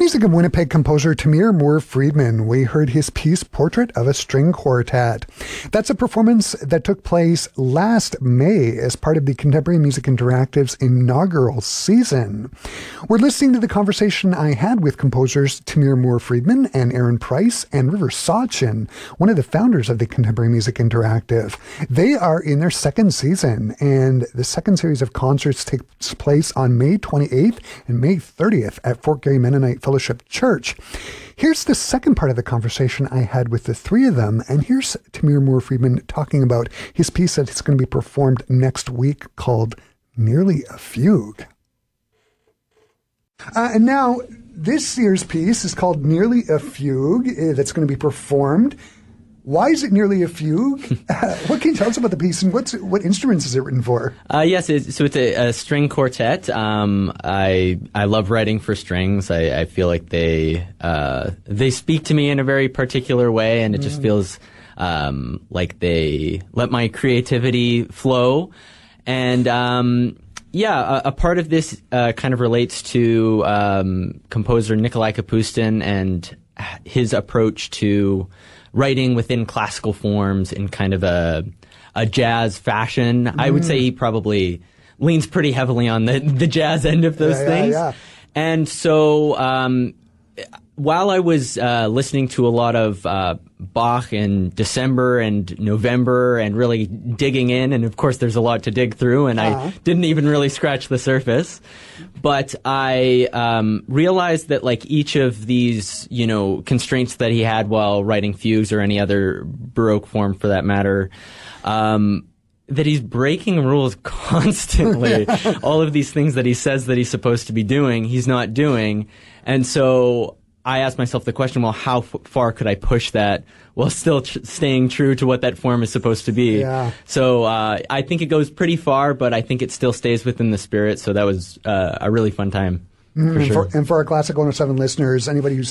Music of Winnipeg composer Tamir Moore Friedman. We heard his piece, Portrait of a String Quartet. That's a performance that took place last May as part of the Contemporary Music Interactive's inaugural season. We're listening to the conversation I had with composers Tamir Moore Friedman and Aaron Price and River Sachin, one of the founders of the Contemporary Music Interactive. They are in their second season, and the second series of concerts takes place on May 28th and May 30th at Fort Garry Mennonite Fellowship Church. Here's the second part of the conversation I had with the three of them, and here's Tamir Moore Friedman talking about his piece that is going to be performed next week called Nearly a Fugue. And now, this year's piece is called Nearly a Fugue. That's going to be performed. Why is it nearly a fugue? What can you tell us about the piece, and what instruments is it written for? Yes, it's a string quartet. I love writing for strings. I feel like they speak to me in a very particular way, and it just feels like they let my creativity flow. And a part of this kind of relates to composer Nikolai Kapustin and his approach to writing within classical forms in kind of a jazz fashion. I would say he probably leans pretty heavily on the jazz end of those things. Yeah. And so while I was listening to a lot of Bach in December and November and really digging in, and of course there's a lot to dig through, and I didn't even really scratch the surface. But I realized that like each of these, constraints that he had while writing fugues or any other Baroque form for that matter, that he's breaking rules constantly. All of these things that he says that he's supposed to be doing, he's not doing. And so I asked myself the question, well, how far could I push that while still staying true to what that form is supposed to be? Yeah. So I think it goes pretty far, but I think it still stays within the spirit. So that was a really fun time. For sure. And for our Classic 107 listeners, anybody who's